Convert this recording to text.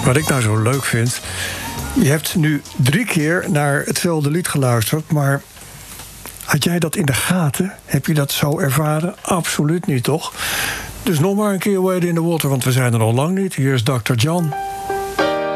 Wat ik nou zo leuk vind... Je hebt nu 3 keer naar hetzelfde lied geluisterd... maar had jij dat in de gaten? Heb je dat zo ervaren? Absoluut niet, toch? Dus nog maar een keer Wade in the Water, want we zijn er nog lang niet. Hier is Dr. John.